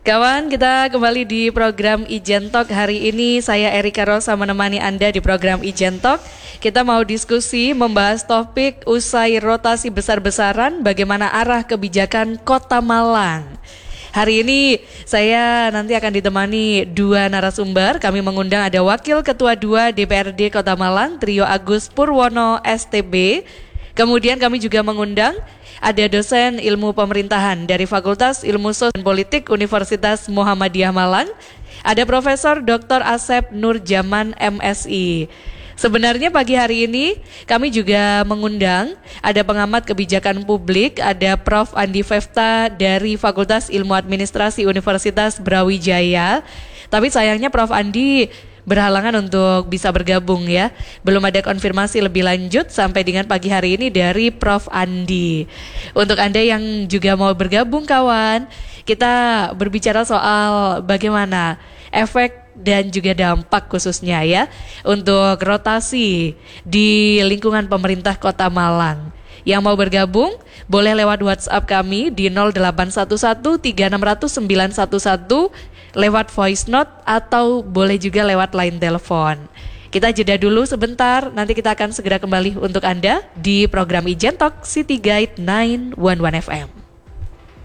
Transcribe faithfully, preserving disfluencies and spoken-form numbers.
Kawan, kita kembali di program Ijen Talk. Hari ini saya Erika Rosa menemani Anda di program Ijen Talk. Kita mau diskusi membahas topik usai rotasi besar-besaran bagaimana arah kebijakan Kota Malang. Hari ini saya nanti akan ditemani dua narasumber. Kami mengundang ada Wakil Ketua dua D P R D Kota Malang, Trio Agus Purwono S T B. Kemudian kami juga mengundang ada dosen ilmu pemerintahan dari Fakultas Ilmu Sosial dan Politik Universitas Muhammadiyah Malang. Ada Profesor Doktor Asep Nurjaman M Si. Sebenarnya pagi hari ini kami juga mengundang ada pengamat kebijakan publik, ada Profesor Andi Fefta dari Fakultas Ilmu Administrasi Universitas Brawijaya. Tapi sayangnya Profesor Andi berhalangan untuk bisa bergabung ya. Belum ada konfirmasi lebih lanjut sampai dengan pagi hari ini dari Profesor Andi. Untuk Anda yang juga mau bergabung kawan, kita berbicara soal bagaimana efek dan juga dampak khususnya ya untuk rotasi di lingkungan pemerintah Kota Malang. Yang mau bergabung boleh lewat WhatsApp kami di nol delapan satu satu tiga enam nol nol sembilan satu satu, lewat voice note atau boleh juga lewat line telepon. Kita jeda dulu sebentar, nanti kita akan segera kembali untuk Anda di program Ijen Talk City Guide sembilan satu satu F M.